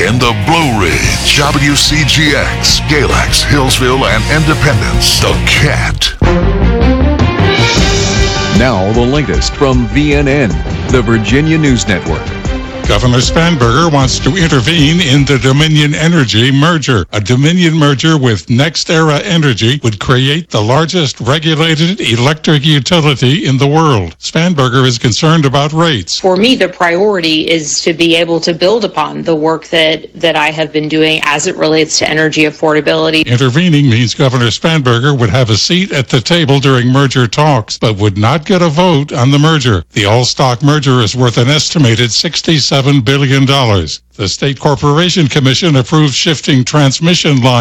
in the Blue Ridge, WCGX, Galax, Hillsville, and Independence. The Cat. Now the latest from VNN, the Virginia News Network. Governor Spanberger wants to intervene in the Dominion Energy merger. A Dominion merger with NextEra Energy would create the largest regulated electric utility in the world. Spanberger is concerned about rates. For me, the priority is to be able to build upon the work that I have been doing as it relates to energy affordability. Intervening means Governor Spanberger would have a seat at the table during merger talks, but would not get a vote on the merger. The all-stock merger is worth an estimated $67 billion. The State Corporation Commission approved shifting transmission lines